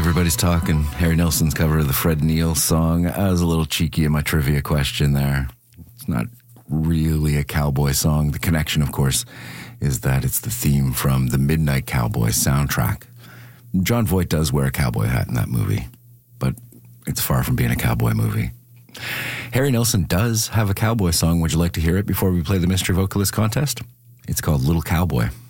Everybody's Talking, Harry Nilsson's cover of the Fred Neil song. I was a little cheeky in my trivia question there. It's not really a cowboy song. The connection, of course, is that it's the theme from the Midnight Cowboy soundtrack. Jon Voight does wear a cowboy hat in that movie, but it's far from being a cowboy movie. Harry Nilsson does have a cowboy song. Would you like to hear it before we play the Mystery Vocalist contest? It's called Little Cowboy.